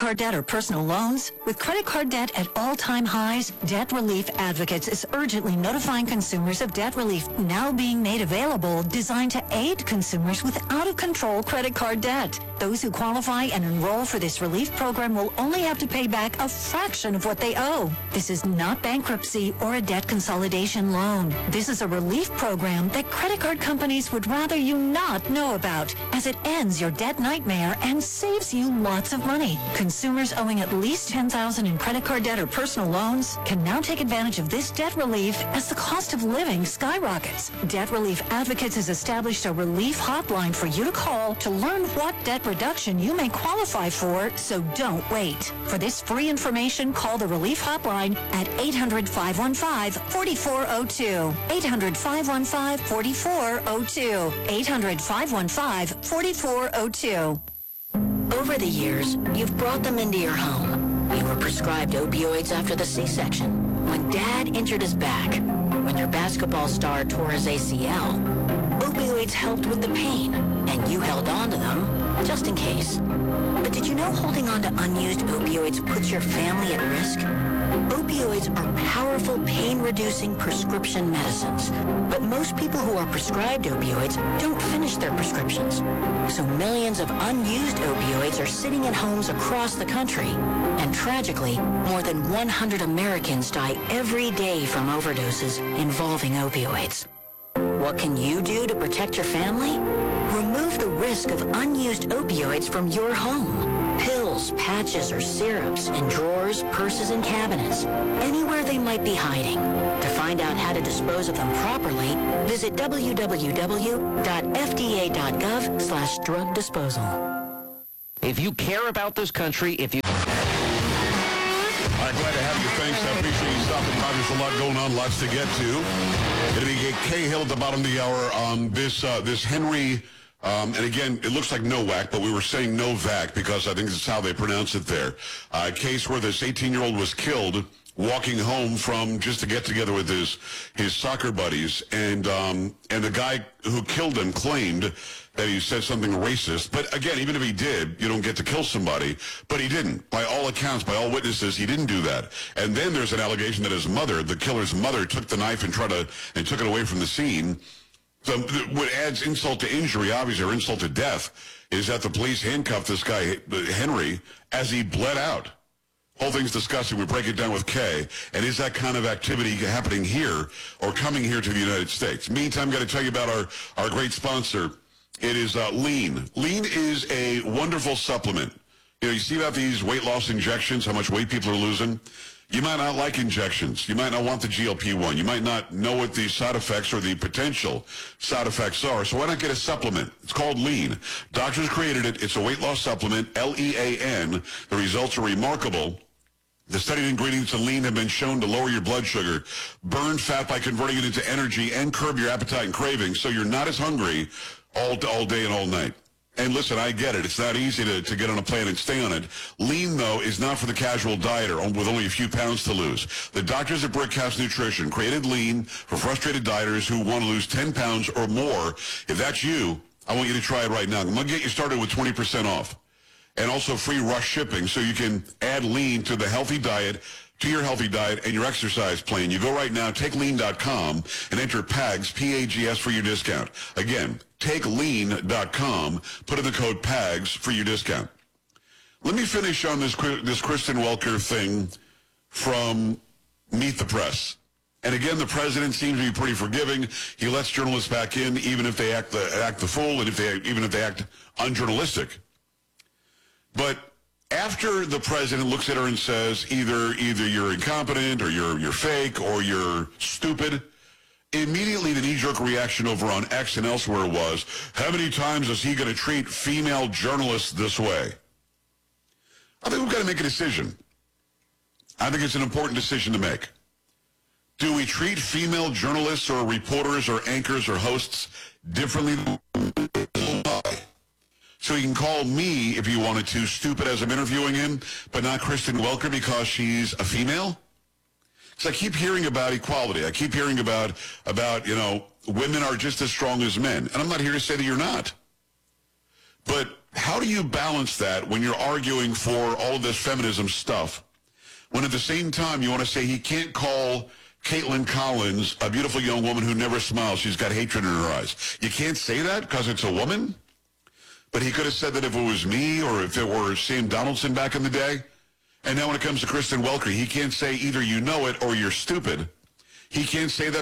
card debt or personal loans? With credit card debt at all-time highs, Debt Relief Advocates is urgently notifying consumers of debt relief now being made available, designed to aid consumers with out-of-control credit card debt. Those who qualify and enroll for this relief program will only have to pay back a fraction of what they owe. This is not bankruptcy or a debt consolidation loan. This is a relief program that credit card companies would rather you not know about, as it ends your debt nightmare and saves you lots of money. Consumers owing at least $10,000 in credit card debt or personal loans can now take advantage of this debt relief as the cost of living skyrockets. Debt Relief Advocates has established a relief hotline for you to call to learn what debt reduction you may qualify for, so don't wait. For this free information, call the relief hotline at 800-515-4402. 800-515-4402. 800-515-4402. Over the years, you've brought them into your home. You were prescribed opioids after the C-section, when Dad injured his back, when your basketball star tore his ACL. Opioids helped with the pain, and you held on to them just in case. But did you know holding on to unused opioids puts your family at risk? Opioids are powerful pain-reducing prescription medicines, but most people who are prescribed opioids don't finish their prescriptions. So millions of unused opioids are sitting in homes across the country, and tragically, more than 100 Americans die every day from overdoses involving opioids. What can you do to protect your family? Remove the risk of unused opioids from your home. Pills, patches, or syrups in drawers, purses, and cabinets, anywhere they might be hiding. To find out how to dispose of them properly, visit www.fda.gov/drug disposal. If you care about this country, if you... All right, glad to have you. Thanks. I appreciate you stopping by. There's a lot going on, lots to get to. It'll be Cahill at the bottom of the hour on this Henry... and again, it looks like Nowak, but we were saying Novak because I think that's how they pronounce it there. A case where this 18-year-old was killed walking home from just to get together with his soccer buddies, and the guy who killed him claimed that he said something racist. But again, even if he did, you don't get to kill somebody. But he didn't. By all accounts, by all witnesses, he didn't do that. And then there's an allegation that his mother, the killer's mother, took the knife and took it away from the scene. So what adds insult to injury, obviously, or insult to death, is that the police handcuffed this guy, Henry, as he bled out. Whole thing's disgusting. We break it down with Kay. And is that kind of activity happening here or coming here to the United States? Meantime, I've got to tell you about our great sponsor. It is Lean. Lean is a wonderful supplement. You know, you see about these weight loss injections, how much weight people are losing. You might not like injections. You might not want the GLP-1. You might not know what the side effects or the potential side effects are. So why not get a supplement? It's called Lean. Doctors created it. It's a weight loss supplement, L-E-A-N. The results are remarkable. The studied ingredients in Lean have been shown to lower your blood sugar, burn fat by converting it into energy, and curb your appetite and cravings, so you're not as hungry all day and all night. And listen, I get it. It's not easy to get on a plane and stay on it. Lean, though, is not for the casual dieter with only a few pounds to lose. The doctors at Brickhouse Nutrition created Lean for frustrated dieters who want to lose 10 pounds or more. If that's you, I want you to try it right now. I'm going to get you started with 20% off. And also free rush shipping, so you can add Lean to the healthy diet, to your healthy diet and your exercise plan. You go right now, takelean.com, and enter PAGS, P-A-G-S, for your discount. Again, takelean.com, put in the code PAGS for your discount. Let me finish on this Kristen Welker thing from Meet the Press. And again, the president seems to be pretty forgiving. He lets journalists back in, even if they act the fool, and even if they act unjournalistic. But after the president looks at her and says, either you're incompetent or you're fake or you're stupid, immediately the knee-jerk reaction over on X and elsewhere was, how many times is he going to treat female journalists this way? I think we've got to make a decision. I think it's an important decision to make. Do we treat female journalists or reporters or anchors or hosts differently than so you can call me, if you wanted to, stupid as I'm interviewing him, but not Kristen Welker because she's a female? Because I keep hearing about equality. I keep hearing about women are just as strong as men. And I'm not here to say that you're not. But how do you balance that when you're arguing for all of this feminism stuff, when at the same time you want to say he can't call Caitlin Collins a beautiful young woman who never smiles, she's got hatred in her eyes? You can't say that because it's a woman? But he could have said that if it was me or if it were Sam Donaldson back in the day. And now when it comes to Kristen Welker, he can't say either you know it or you're stupid. He can't say that